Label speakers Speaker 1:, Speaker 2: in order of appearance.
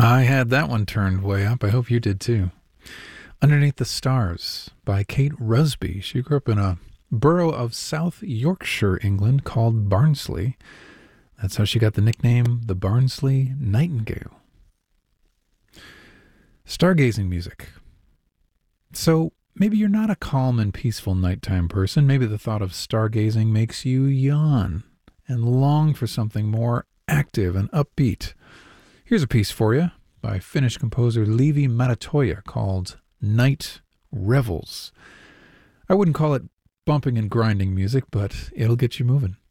Speaker 1: I had that one turned way up. I hope you did too. Underneath the Stars by Kate Rusby. She grew up in a borough of South Yorkshire, England called Barnsley. That's how she got the nickname the Barnsley Nightingale. Stargazing music. So maybe you're not a calm and peaceful nighttime person. Maybe the thought of stargazing makes you yawn and long for something more active and upbeat. Here's a piece for you by Finnish composer Leevi Matatoja called Night Revels. I wouldn't call it bumping and grinding music, but it'll get you moving.